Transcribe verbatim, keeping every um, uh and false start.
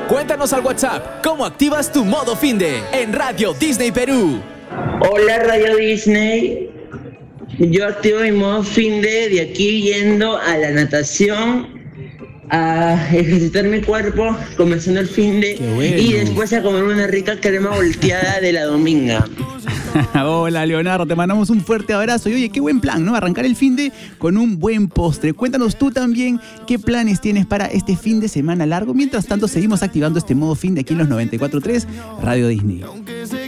Cuéntanos al WhatsApp cómo activas tu modo finde en Radio Disney Perú. Hola Radio Disney, yo activo mi modo finde de aquí yendo a la natación, a ejercitar mi cuerpo, comenzando el finde bueno. Y después a comer una rica crema volteada de la Dominga. Hola Leonardo, te mandamos un fuerte abrazo y oye, qué buen plan, ¿no? Arrancar el finde con un buen postre. Cuéntanos tú también qué planes tienes para este fin de semana largo. Mientras tanto seguimos activando este modo finde aquí en los noventa y cuatro punto tres Radio Disney.